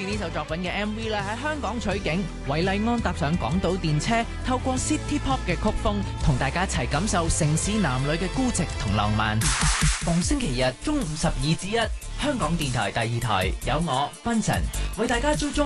呢首作品嘅 MV 啦，喺香港取景，韋禮安搭上港島電車，透過 City Pop 嘅曲風，同大家一齊感受城市男女嘅孤寂同浪漫。逢星期日中午12至1，香港電台第2台有我 Vincent 為大家追蹤